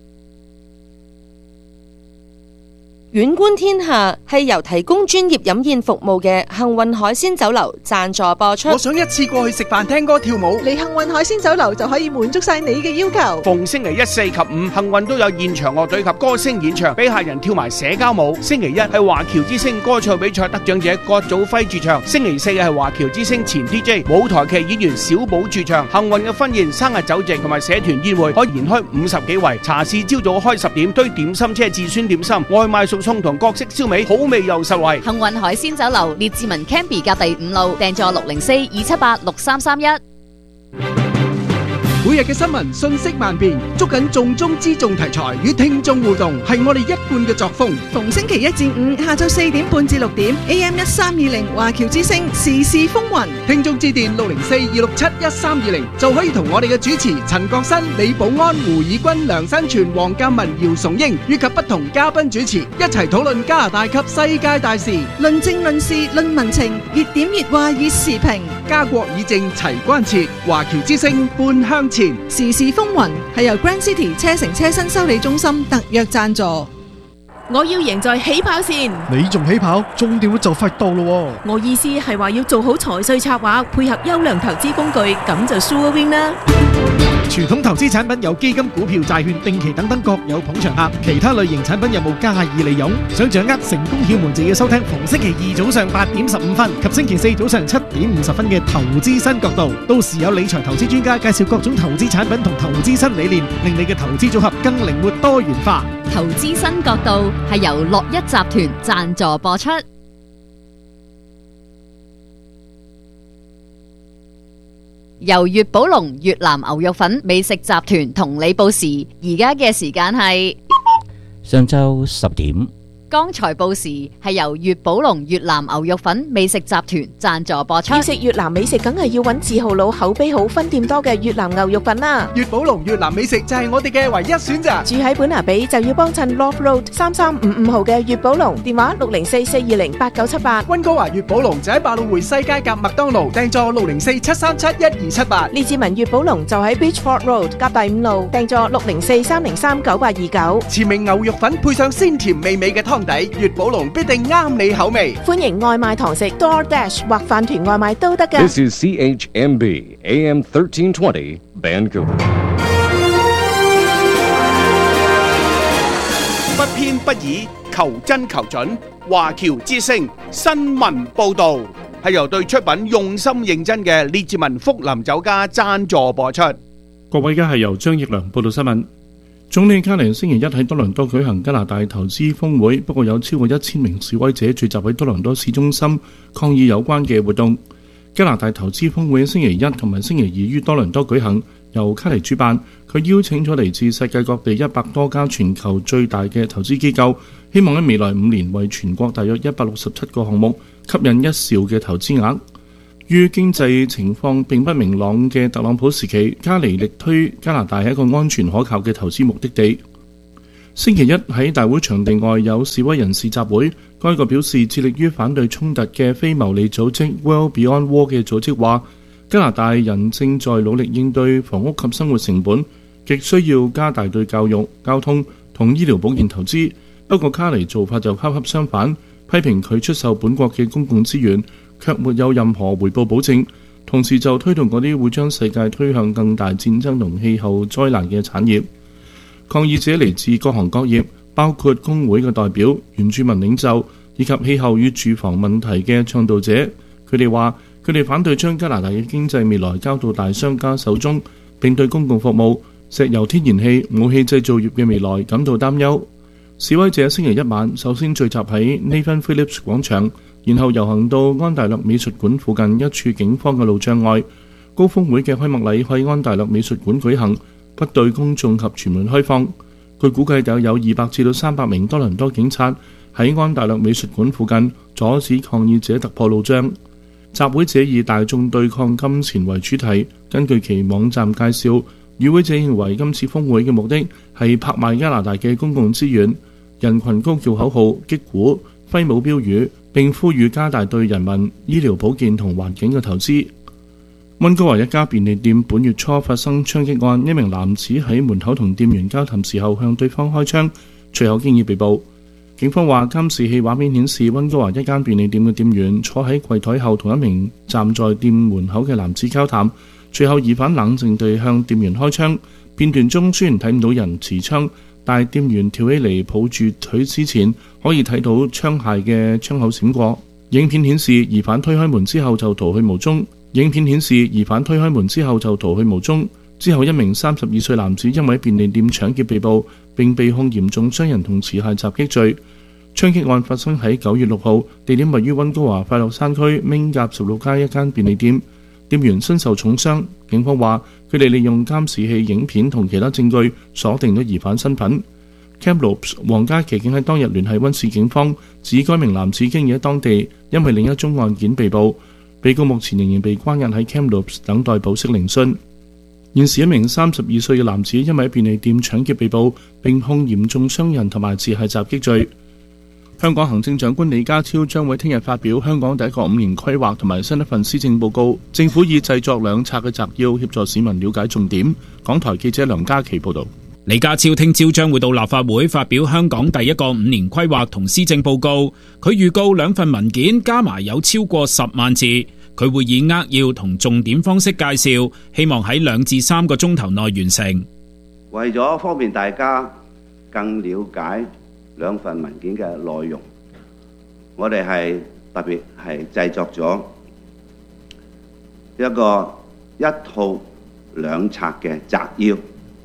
遠觀天下係由提供專業飲宴服務嘅幸運海鮮酒樓贊助播出。 我想一次過去食飯、聽歌、跳舞， 嚟幸運海鮮酒樓就可以滿足晒你嘅要求。 逢星期一、四及五，幸運都有現場樂隊及歌星演唱，俾客人跳埋社交舞。星期一係華僑之星歌唱比賽得獎者郭祖輝駐唱，星期四係華僑之星前 D J 舞台劇演員小寶駐唱。幸運嘅婚宴、生日酒席同埋社團宴會可以延開五十幾圍。茶市朝早開十點，堆點心車至酸點心，外賣送送同各式燒味，好味又實惠。 幸運海鮮酒樓列治文 Canby 隔第五路，訂座六零四二七八六三三一。 每日嘅新聞信息萬變，捉緊重中之重題材與聽眾互動，係我哋一貫嘅作風。 逢星期一至五下晝四點半至六點 A M 一三二零華僑之聲時事風雲， 聽眾致電六零四二六七一三二零就可以同我哋嘅主持陳國新、李寶安、胡以軍、梁新全、黃鑑文、姚崇英以及不同嘉賓主持一齊討論加拿大及世界大事， 論政論事論民情，熱點熱話熱時評， 家國以正齊關切，華僑之聲半向前。 時事風雲係由 Grand City 車城車身修理中心特約贊助。 我要贏在起跑線。 你仲起跑，終點都就快到咯。 我意思係話要做好財稅策劃，配合優良投資工具，咁就 sure win 啦。 傳統投資產品有基金、股票、債券、定期等等各有捧場客，其他類型產品有冇加以利用？想掌握成功竅門就要收聽逢星期二早上八點十五分及星期四早上七點五十分嘅投資新角度，到時有理財投資專家介紹各種投資產品同投資新理念，令你嘅投資組合更靈活多元化。 投資新角度係由樂一集團贊助播出。由粵寶龍越南牛肉粉美食集團同你報時，而家嘅時間係上晝十點。 剛才報時係由粵寶龍越南牛肉粉美食集團贊助播出。 要食越南美食，梗係要揾字號佬、口碑好、分店多嘅越南牛肉粉啦。 粵寶龍越南美食就係我哋嘅唯一選擇。 住喺本拿比就要幫襯 Love Road 三三五五號嘅粵寶龍，電話六零四四二零八九七八。 溫哥華粵寶龍就喺百老匯西街夾麥當勞，訂座六零四七三七一二七八。 列治文粵寶龍就喺 Beachford Road 夾第五路，訂座六零四三零三九八二九。 馳名牛肉粉配上鮮甜美味嘅湯底，粵寶龍必定啱你口味。 歡迎外賣堂食 DoorDash 或飯團外賣都得㗎。 This is C H M B A M thirteen twenty Vancouver。 不偏不倚，求真求準。華僑之聲新聞報導係由對出品用心認真嘅列治文福林酒家贊助播出。 各位，而家係由張奕良報道新聞。總理卡尼星期一喺多倫多舉行加拿大投資峰會，不過有超過一千名示威者聚集喺多倫多市中心抗議有關嘅活動。加拿大投資峰會星期一同埋星期二於多倫多舉行，由卡尼主辦。佢邀請咗嚟自世界各地一百多家全球最大嘅投資機構，希望喺未來五年為全國大約一百六十七個項目吸引一兆嘅投資額。 於經濟情況並不明朗嘅特朗普時期，加尼力推加拿大係一個安全可靠嘅投資目的地。星期一喺大會場地外有示威人士集會，該個表示致力於反對衝突嘅非牟利組織 World Beyond War 嘅組織話，加拿大人正在努力應對房屋及生活成本，極需要加大對教育、交通同醫療保健投資。不過卡尼做法就恰恰相反，批評佢出售本國嘅公共資源，卻沒有任何回報保證，同時就推動嗰啲會將世界推向更大戰爭同氣候災難嘅產業。抗議者嚟自各行各業，包括工會嘅代表、原住民領袖以及氣候與住房問題嘅倡導者。佢哋話，佢哋反對將加拿大嘅經濟未來交到大商家手中，並對公共服務、石油天然氣、武器製造業嘅未來感到擔憂。示威者星期一晚首先聚集喺 Nathan Phillips 廣場，然後遊行到安大略美術館附近一處警方嘅路障外。高峰會嘅開幕禮喺安大略美術館舉行，不對公眾及傳媒開放。據估計有有二百至到三百名多倫多警察喺安大略美術館附近阻止抗議者突破路障。集會者以大眾對抗金錢為主題。根據其網站介紹，與會者認為今次峰會嘅目的係拍賣加拿大嘅公共資源。人群高叫口號、擊鼓、揮舞標語，並呼籲加大對人民、醫療保健同環境嘅投資。溫哥華一家便利店本月初發生槍擊案，一名男子喺門口同店員交談時候向對方開槍，隨後經已被捕。警方話監視器畫面顯示溫哥華一間便利店嘅店員坐喺櫃台後同一名站在店門口嘅男子交談，隨後疑犯冷靜地向店員開槍。片段中雖然睇唔到人持槍，但店員跳起嚟抱住腿之前，可以睇到槍械嘅槍口閃過。影片顯示疑犯推開門之後就逃去無蹤。影片顯示疑犯推開門之後就逃去無蹤。之後一名三十二歲男子因為便利店搶劫被捕，並被控嚴重傷人同持械襲擊罪。槍擊案發生喺九月六號，地點位於溫哥華快樂山區明甲十六街一間便利店，店員身受重傷。警方話佢哋利用監視器影片同其他證據鎖定咗疑犯身份。Kamloops 皇家騎警喺當日聯繫溫市警方，指該名男子經已喺當地因為另一宗案件被捕，被告目前仍然被關押喺 Kamloops 等待保釋聆訊。現時一名三十二歲嘅男子因為喺便利店搶劫被捕，並控嚴重傷人同埋持械襲擊罪。香港行政長官李家超將會聽日發表香港第一個五年規劃同埋新一份施政報告。政府以製作兩冊嘅摘要協助市民了解重點。港台記者梁嘉琪報導。 李家超聽朝將會到立法會發表香港第一個五年規劃同施政報告。佢預告兩份文件加埋有超過十萬字，佢會以扼要同重點方式介紹，希望喺兩至三個鐘頭內完成。 為咗方便大家更了解兩份文件嘅內容，我哋係特別係製作咗一個一套兩冊嘅摘要。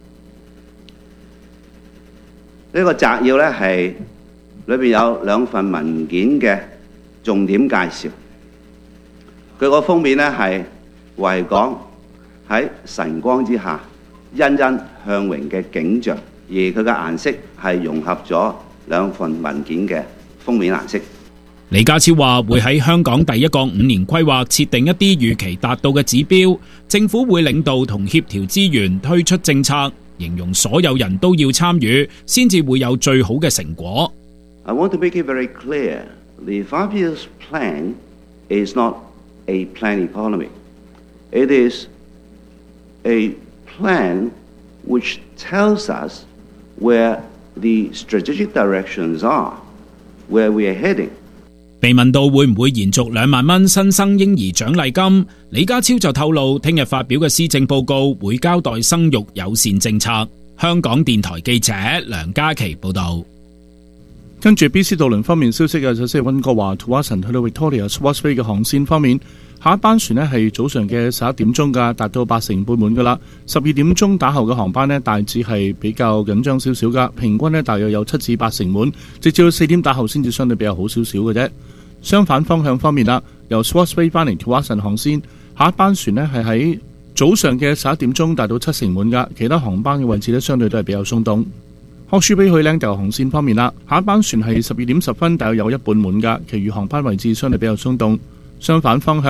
呢個摘要呢係裏邊有兩份文件嘅重點介紹。佢個封面呢係為講喺晨光之下欣欣向榮嘅景象，而佢嘅顏色係融合咗兩份文件嘅封面顏色。 李家超話會喺香港第一個五年規劃設定一啲預期達到嘅指標，政府會領導同協調資源推出政策，形容所有人都要參與，先至會有最好嘅成果。 I want to make it very clear, the five years plan is not a plan economy. It is a plan which tells us where the strategic directions are, where we are heading. 被問到會唔會延續兩萬蚊新生嬰兒獎勵金，李家超就透露，聽日發表嘅施政報告會交代生育友善政策。香港電台記者梁嘉琪報道。 跟住 B C 渡輪方面消息嘅，就係溫哥華 Tsawwassen 去到 Victoria Swartz Bay 嘅航線方面，下一班船呢係早上嘅十一點鐘㗎，達到八成半滿㗎啦。十二點鐘打後嘅航班呢，大致係比較緊張少少㗎，平均呢大約有七至八成滿，直至到四點打後先至相對比較好少少嘅啫。相反方向方面啦，由 Swartz Bay 翻嚟 Tsawwassen 航線，下一班船呢係喺早上嘅十一點鐘達到七成滿㗎，其他航班嘅位置呢相對都係比較鬆動。Hawke's Bay 去靚就航線方面啦，下一班船係十二點十分，大約有一半滿㗎，其餘航班位置相對比較鬆動。相反方向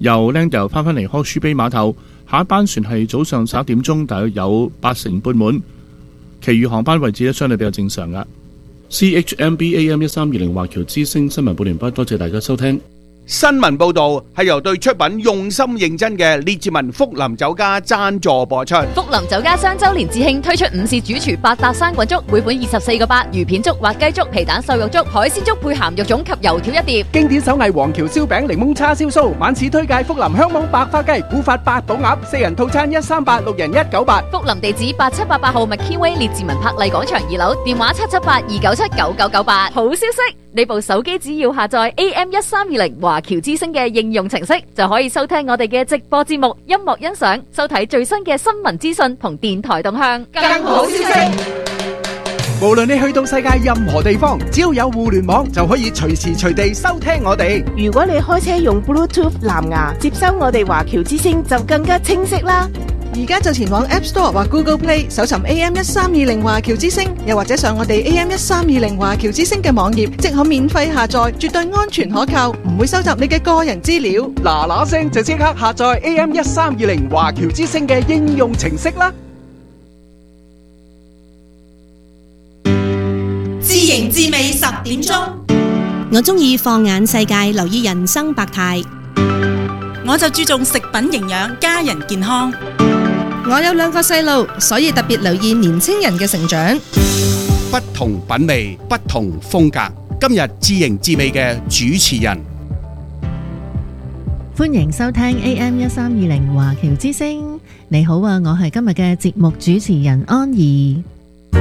由 Langdale 翻返嚟 Hawke's Bay 碼頭，下一班船係早上十一點鐘，大約有八成半滿。其餘航班位置咧相對比較正常噶。C H M B A M 一三二零華僑之聲新聞報完畢，多謝大家收聽。 新聞報道係由對出品用心認真嘅列治文福林酒家贊助播出。 福林酒家雙周年致慶推出午市主廚八搭生滾粥，每款二十四個八，魚片粥、滑雞粥、皮蛋瘦肉粥、海鮮粥配鹹肉粽及油條一碟。 經典手藝黃橋燒餅、檸檬叉燒酥，晚市推介福林香網白花雞、古法八寶鴨，四人套餐一三八，六人一九八。 福林地址八七八八號麥堅威列治文柏麗廣場二樓，電話七七八二九七九九九八。好消息！你部手機只要下載 A M 一三二零華僑之聲嘅應用程式，就可以收聽我哋嘅直播節目、音樂欣賞、收睇最新嘅新聞資訊同電台動向。 更好消息！無論你去到世界任何地方，只要有互聯網，就可以隨時隨地收聽我哋。 如果你開車用 Bluetooth 藍牙接收我哋華僑之聲，就更加清晰啦。 而家就前往 App Store 或 Google Play 搜尋 A M 一三二零華僑之聲，又或者上我哋 A M 一三二零華僑之聲嘅網頁，即可免費下載，絕對安全可靠，唔會收集你嘅個人資料。 嗱嗱聲就即刻下載 A M 一三二零華僑之聲嘅應用程式啦！ 知型知味十點鐘， 我中意放眼世界，留意人生百態。 我就注重食品營養，家人健康。 我有兩個細路，所以特別留意年青人嘅成長。 不同品味，不同風格。今日知型知味嘅主持人， 歡迎收聽 A M 一三二零華僑之聲。你好啊，我係今日嘅節目主持人安怡。